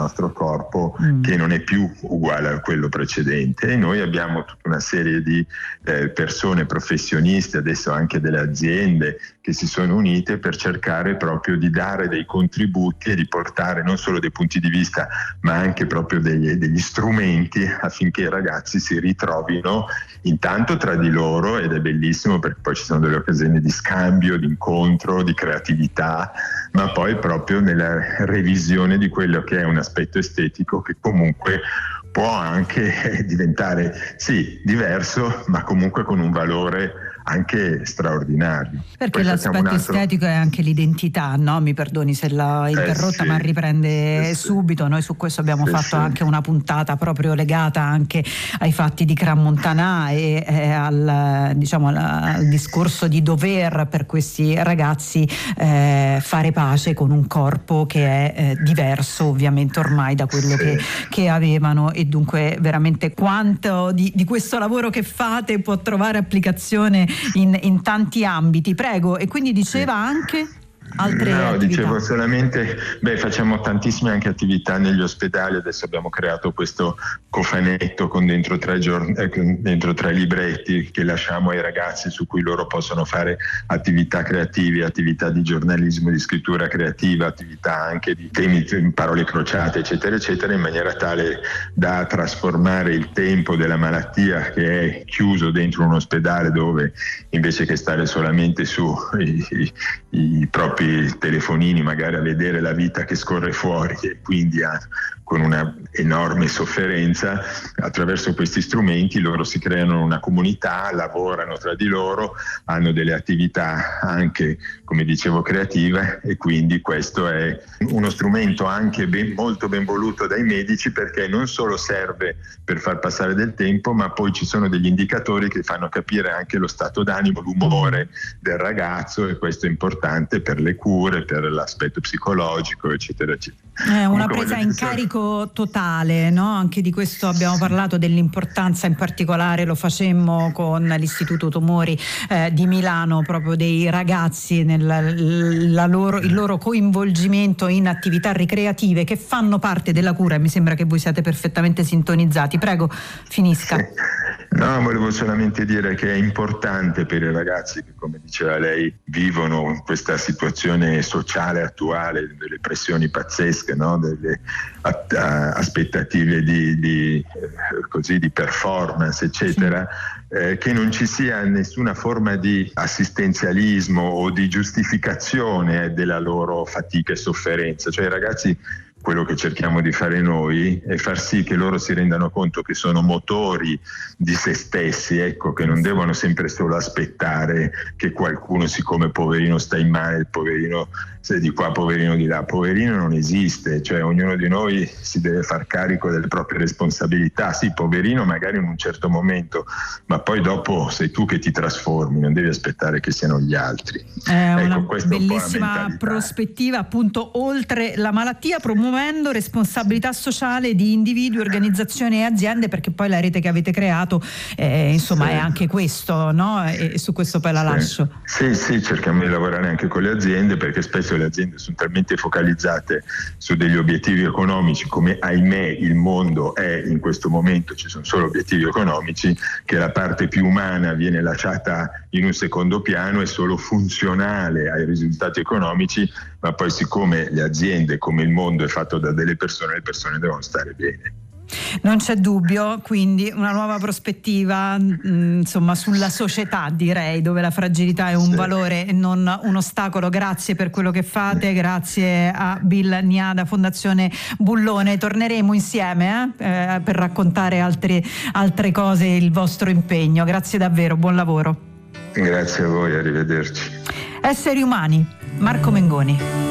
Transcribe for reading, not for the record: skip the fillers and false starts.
nostro corpo che non è più uguale a quello precedente, e noi abbiamo tutta una serie di persone professionisti, adesso anche delle aziende, che si sono unite per cercare proprio di dare dei contributi e di portare non solo dei punti di vista ma anche proprio degli strumenti affinché i ragazzi si ritrovino intanto tra di loro, ed è bellissimo perché poi ci sono delle occasioni di scambio, di incontro, di creatività, ma poi proprio nella revisione di quello che è un aspetto estetico che comunque può anche diventare sì diverso, ma comunque con un valore anche straordinario. Perché l'aspetto estetico è anche l'identità, no? Mi perdoni se l'ho interrotta, ma riprende subito. Noi su questo abbiamo fatto anche una puntata proprio legata anche ai fatti di Crans-Montana e al discorso di dover per questi ragazzi fare pace con un corpo che è diverso ovviamente ormai da quello che avevano, e dunque veramente quanto di questo lavoro che fate può trovare applicazione in tanti ambiti. Prego. E quindi diceva anche altre attività. Dicevo solamente, facciamo tantissime anche attività negli ospedali. Adesso abbiamo creato questo cofanetto con dentro 3 libretti che lasciamo ai ragazzi, su cui loro possono fare attività creative, attività di giornalismo, di scrittura creativa, attività anche di temi, parole crociate, eccetera eccetera, in maniera tale da trasformare il tempo della malattia, che è chiuso dentro un ospedale, dove invece che stare solamente su i propri telefonini magari a vedere la vita che scorre fuori, e quindi con una enorme sofferenza, attraverso questi strumenti loro si creano una comunità, lavorano tra di loro, hanno delle attività anche, come dicevo, creative, e quindi questo è uno strumento anche molto ben voluto dai medici, perché non solo serve per far passare del tempo, ma poi ci sono degli indicatori che fanno capire anche lo stato d'animo, l'umore del ragazzo, e questo è importante per le cure, per l'aspetto psicologico, eccetera eccetera. È una presa in carico totale, no? Anche di questo abbiamo parlato, dell'importanza, in particolare lo facemmo con l'Istituto Tumori di Milano, proprio dei ragazzi, il loro coinvolgimento in attività ricreative che fanno parte della cura, e mi sembra che voi siate perfettamente sintonizzati. Prego, finisca. No, volevo solamente dire che è importante per i ragazzi che, come diceva lei, vivono questa situazione sociale attuale, delle pressioni pazzesche, no? Delle aspettative di performance, eccetera, che non ci sia nessuna forma di assistenzialismo o di giustificazione della loro fatica e sofferenza. Cioè i ragazzi, quello che cerchiamo di fare noi è far sì che loro si rendano conto che sono motori di se stessi, ecco, che non devono sempre solo aspettare che qualcuno, siccome poverino sta in male, il poverino se di qua, poverino di là. Poverino non esiste, cioè ognuno di noi si deve far carico delle proprie responsabilità. Sì, poverino magari in un certo momento, ma poi dopo sei tu che ti trasformi, non devi aspettare che siano gli altri. È una bellissima prospettiva, appunto, oltre la malattia, promuovendo responsabilità sociale di individui, organizzazioni e aziende, perché poi la rete che avete creato è anche questo, no? E su questo poi la lascio. Sì, cerchiamo di lavorare anche con le aziende, perché spesso le aziende sono talmente focalizzate su degli obiettivi economici, come ahimè il mondo è in questo momento, ci sono solo obiettivi economici, che la parte più umana viene lasciata in un secondo piano, è solo funzionale ai risultati economici, ma poi siccome le aziende, come il mondo, è fatto da delle persone, le persone devono stare bene. Non c'è dubbio, quindi una nuova prospettiva sulla società, direi, dove la fragilità è un valore e non un ostacolo. Grazie per quello che fate, grazie a Bill Niada, Fondazione Bullone. Torneremo insieme per raccontare altre cose, il vostro impegno. Grazie davvero, buon lavoro. Grazie a voi, arrivederci. Esseri umani, Marco Mengoni.